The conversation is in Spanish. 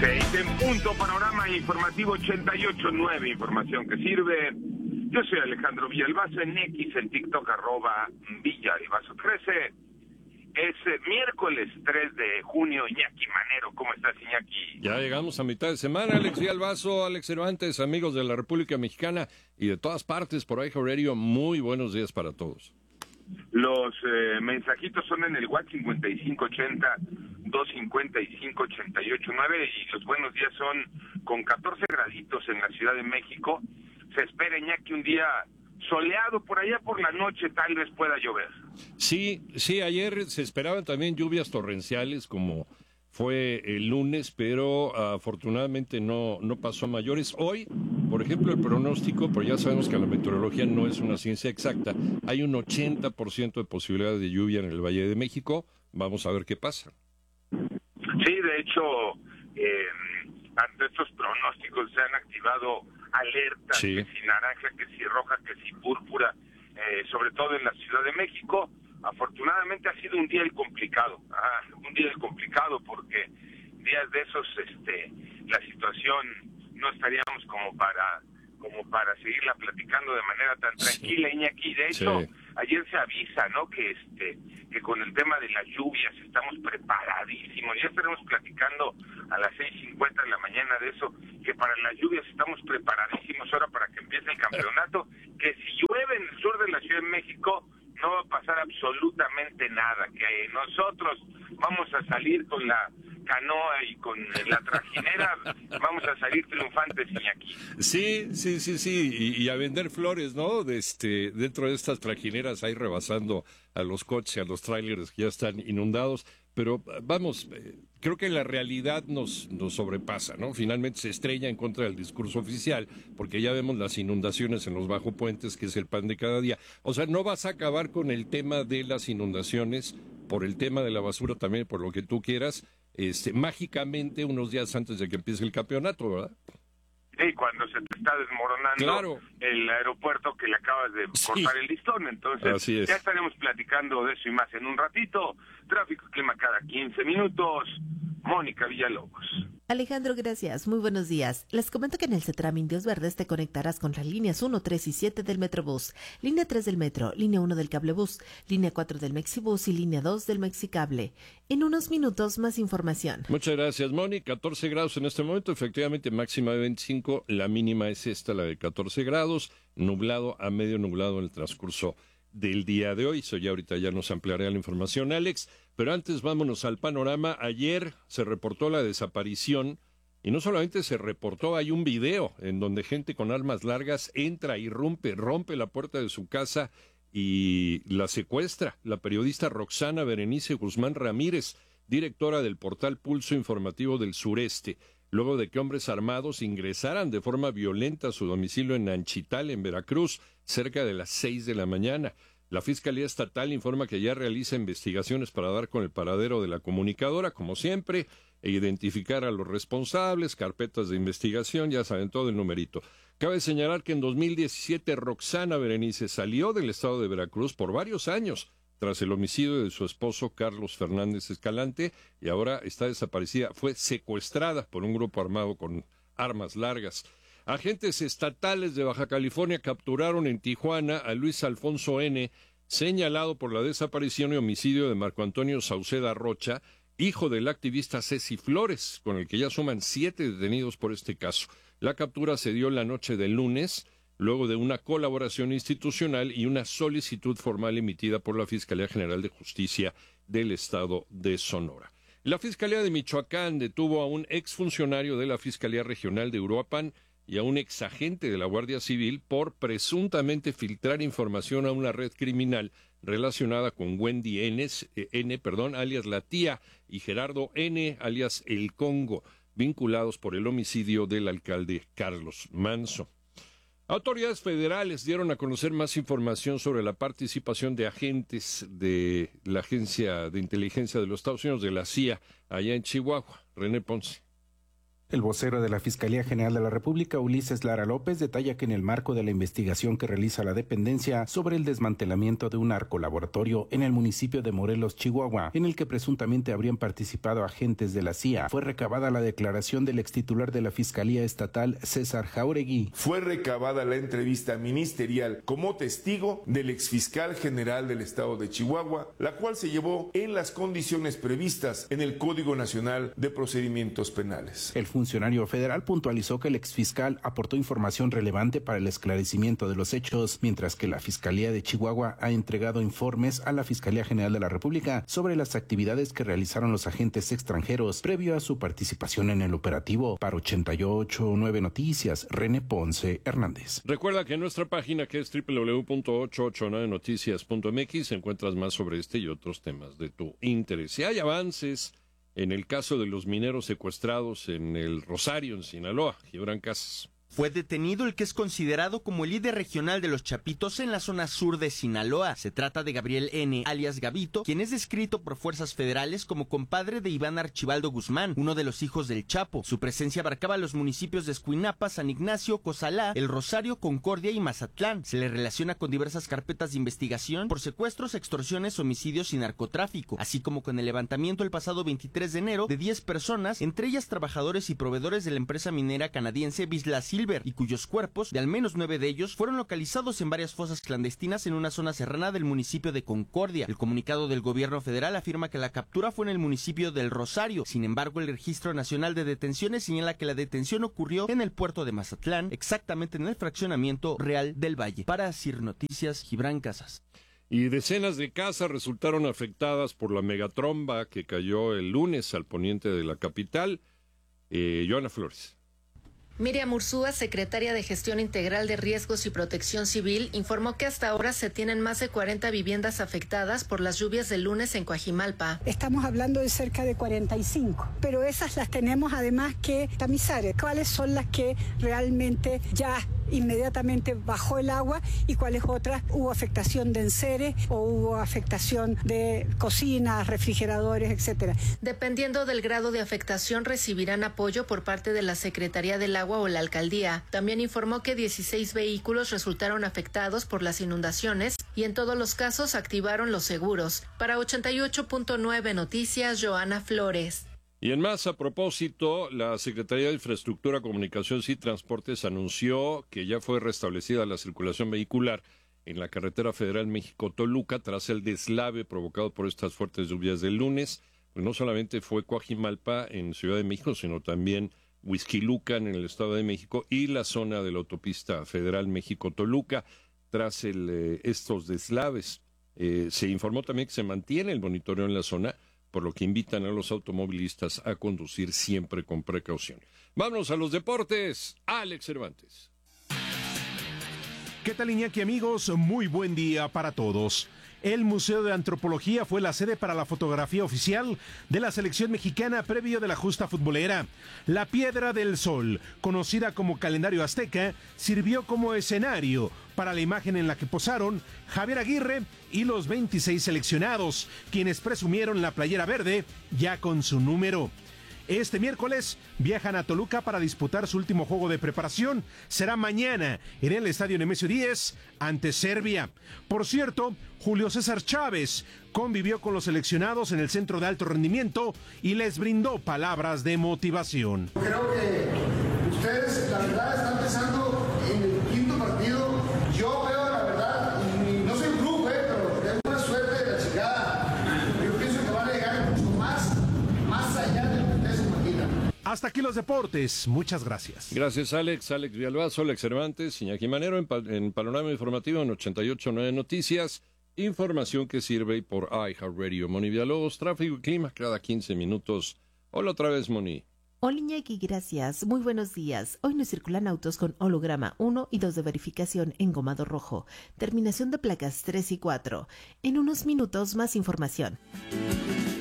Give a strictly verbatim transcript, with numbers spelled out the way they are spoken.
Seis en punto, panorama informativo ochenta y ocho punto nueve, información que sirve. Yo soy Alejandro Villalbazo, en X, en TikTok, arroba Villalbazo trece. Es eh, miércoles tres de junio. Iñaki Manero, ¿cómo estás, Iñaki? Ya llegamos a mitad de semana. Alex Villalbazo, Alex Cervantes, amigos de la República Mexicana y de todas partes por ahí, Radio, muy buenos días para todos. Los eh, mensajitos son en el WhatsApp cincuenta y cinco ochenta, doscientos cincuenta y cinco, ochenta y ocho nueve, y los buenos días son con catorce graditos en la Ciudad de México. Se espera, Iñaki, un día soleado, por allá por la noche tal vez pueda llover. Sí, sí, ayer se esperaban también lluvias torrenciales como fue el lunes, pero afortunadamente no, no pasó a mayores. Hoy, por ejemplo, el pronóstico, pero ya sabemos que la meteorología no es una ciencia exacta, hay un ochenta por ciento de posibilidad de lluvia en el Valle de México. Vamos a ver qué pasa. Sí, de hecho, eh, ante estos pronósticos se han activado alertas, sí. que si naranja, que si roja, que si púrpura, eh, sobre todo en la Ciudad de México. Afortunadamente ha sido un día el complicado, ah, un día el complicado porque días de esos, este, la situación no estaríamos como para como para seguirla platicando de manera tan tranquila, sí. Iñaki. De hecho, sí. Ayer se avisa, ¿no?, que este que con el tema de las lluvias estamos preparadísimos. Ya estaremos platicando a las seis cincuenta de la mañana de eso, que para las lluvias estamos preparadísimos ahora para que empiece el campeonato, que si llueve en el sur de la Ciudad de México no va a pasar absolutamente nada, que nosotros vamos a salir con la canoa y con la trajinera, vamos a salir triunfantes, Iñaki. Sí, sí, sí, sí, y, y a vender flores, ¿no? De este, dentro de estas trajineras ahí rebasando a los coches, a los trailers que ya están inundados, pero vamos, eh, creo que la realidad nos, nos sobrepasa, ¿no? Finalmente se estrella en contra del discurso oficial, porque ya vemos las inundaciones en los bajopuentes, que es el pan de cada día. O sea, no vas a acabar con el tema de las inundaciones, por el tema de la basura también, por lo que tú quieras, este, mágicamente unos días antes de que empiece el campeonato, ¿verdad? Sí, cuando se te está desmoronando claro. el aeropuerto que le acabas de cortar sí. el listón. Entonces, ya estaremos platicando de eso y más en un ratito. Tráfico y clima cada quince minutos. Mónica Villalobos. Alejandro, gracias. Muy buenos días. Les comento que en el CETRAM Indios Verdes te conectarás con las líneas uno, tres y siete del Metrobús, línea tres del Metro, línea uno del Cablebús, línea cuatro del Mexibús y línea dos del Mexicable. En unos minutos, más información. Muchas gracias, Moni. catorce grados en este momento, efectivamente máxima de veinticinco, la mínima es esta, la de catorce grados, nublado a medio nublado en el transcurso del día de hoy. Eso ya ahorita ya nos ampliará la información, Alex. Pero antes vámonos al panorama. Ayer se reportó la desaparición, y no solamente se reportó, hay un video en donde gente con armas largas entra, irrumpe, rompe la puerta de su casa y la secuestra. La periodista Roxana Berenice Guzmán Ramírez, directora del portal Pulso Informativo del Sureste, luego de que hombres armados ingresaran de forma violenta a su domicilio en Nanchital, en Veracruz, cerca de las seis de la mañana. La Fiscalía Estatal informa que ya realiza investigaciones para dar con el paradero de la comunicadora, como siempre, e identificar a los responsables, carpetas de investigación, ya saben todo el numerito. Cabe señalar que en dos mil diecisiete Roxana Berenice salió del estado de Veracruz por varios años, tras el homicidio de su esposo Carlos Fernández Escalante, y ahora está desaparecida. Fue secuestrada por un grupo armado con armas largas. Agentes estatales de Baja California capturaron en Tijuana a Luis Alfonso N., señalado por la desaparición y homicidio de Marco Antonio Sauceda Rocha, hijo del activista Ceci Flores, con el que ya suman siete detenidos por este caso. La captura se dio la noche del lunes, luego de una colaboración institucional y una solicitud formal emitida por la Fiscalía General de Justicia del Estado de Sonora. La Fiscalía de Michoacán detuvo a un exfuncionario de la Fiscalía Regional de Uruapan y a un exagente de la Guardia Civil por presuntamente filtrar información a una red criminal relacionada con Wendy N, eh, N perdón, alias La Tía, y Gerardo N, alias El Congo, vinculados por el homicidio del alcalde Carlos Manso. Autoridades federales dieron a conocer más información sobre la participación de agentes de la Agencia de Inteligencia de los Estados Unidos, de la C I A, allá en Chihuahua. René Ponce. El vocero de la Fiscalía General de la República, Ulises Lara López, detalla que en el marco de la investigación que realiza la dependencia sobre el desmantelamiento de un narcolaboratorio en el municipio de Morelos, Chihuahua, en el que presuntamente habrían participado agentes de la C I A, fue recabada la declaración del extitular de la Fiscalía Estatal, César Jauregui. Fue recabada la entrevista ministerial como testigo del exfiscal general del estado de Chihuahua, la cual se llevó en las condiciones previstas en el Código Nacional de Procedimientos Penales. El funcionario federal puntualizó que el exfiscal aportó información relevante para el esclarecimiento de los hechos, mientras que la Fiscalía de Chihuahua ha entregado informes a la Fiscalía General de la República sobre las actividades que realizaron los agentes extranjeros previo a su participación en el operativo. Para ochenta y ocho punto nueve Noticias, René Ponce Hernández. Recuerda que en nuestra página, que es doble u doble u doble u punto ochocientos ochenta y nueve noticias punto m x, encuentras más sobre este y otros temas de tu interés. Si hay avances en el caso de los mineros secuestrados en el Rosario, en Sinaloa, Gibran Casas. Fue detenido el que es considerado como el líder regional de los Chapitos en la zona sur de Sinaloa. Se trata de Gabriel N., alias Gabito, quien es descrito por fuerzas federales como compadre de Iván Archibaldo Guzmán, uno de los hijos del Chapo. Su presencia abarcaba los municipios de Escuinapa, San Ignacio, Cozalá, El Rosario, Concordia y Mazatlán. Se le relaciona con diversas carpetas de investigación por secuestros, extorsiones, homicidios y narcotráfico, así como con el levantamiento el pasado veintitrés de enero de diez personas, entre ellas trabajadores y proveedores de la empresa minera canadiense Bislasil, y cuyos cuerpos, de al menos nueve de ellos, fueron localizados en varias fosas clandestinas en una zona serrana del municipio de Concordia. El comunicado del gobierno federal afirma que la captura fue en el municipio del Rosario. Sin embargo, el Registro Nacional de Detenciones señala que la detención ocurrió en el puerto de Mazatlán, exactamente en el fraccionamiento Real del Valle. Para Asir Noticias, Gibran Casas. Y decenas de casas resultaron afectadas por la megatromba que cayó el lunes al poniente de la capital. Eh, Joana Flores. Miriam Ursúa, secretaria de Gestión Integral de Riesgos y Protección Civil, informó que hasta ahora se tienen más de cuarenta viviendas afectadas por las lluvias del lunes en Coajimalpa. Estamos hablando de cerca de cuarenta y cinco, pero esas las tenemos además que tamizar. ¿Cuáles son las que realmente ya inmediatamente bajó el agua y cuáles otras hubo afectación de enseres o hubo afectación de cocinas, refrigeradores, etcétera? Dependiendo del grado de afectación, recibirán apoyo por parte de la Secretaría del Agua o la alcaldía. También informó que dieciséis vehículos resultaron afectados por las inundaciones y en todos los casos activaron los seguros. Para ochenta y ocho punto nueve Noticias, Joana Flores. Y en más, a propósito, la Secretaría de Infraestructura, Comunicaciones y Transportes anunció que ya fue restablecida la circulación vehicular en la carretera federal México-Toluca tras el deslave provocado por estas fuertes lluvias del lunes. Pues no solamente fue Coajimalpa en Ciudad de México, sino también Huixquilucan en el Estado de México y la zona de la autopista federal México-Toluca tras el, eh, estos deslaves. Eh, se informó también que se mantiene el monitoreo en la zona, por lo que invitan a los automovilistas a conducir siempre con precaución. Vámonos a los deportes. Alex Cervantes. ¿Qué tal, Iñaki, amigos? Muy buen día para todos. El Museo de Antropología fue la sede para la fotografía oficial de la selección mexicana previo de la justa futbolera. La Piedra del Sol, conocida como calendario azteca, sirvió como escenario para la imagen en la que posaron Javier Aguirre y los veintiséis seleccionados, quienes presumieron la playera verde ya con su número. Este miércoles viajan a Toluca para disputar su último juego de preparación. Será mañana en el Estadio Nemesio diez ante Serbia. Por cierto, Julio César Chávez convivió con los seleccionados en el Centro de Alto Rendimiento y les brindó palabras de motivación. Creo que ustedes, la verdad, están pensando en el quinto partido. Yo veo la verdad, y no soy un club, eh, pero tengo una suerte de la chingada. Yo pienso que van a llegar mucho más, más allá de lo que ustedes se imaginan. Hasta aquí los deportes. Muchas gracias. Gracias, Alex. Alex Villalbazo, Alex Cervantes, Iñaki Manero en, en Panorama Informativo en ochenta y ocho punto nueve Noticias. Información que sirve por iHeartRadio. Moni Villalobos, tráfico y clima cada quince minutos. Hola otra vez, Moni. Hola, Iñaki, gracias. Muy buenos días. Hoy no circulan autos con holograma uno y dos de verificación en gomado rojo. Terminación de placas tres y cuatro. En unos minutos más información.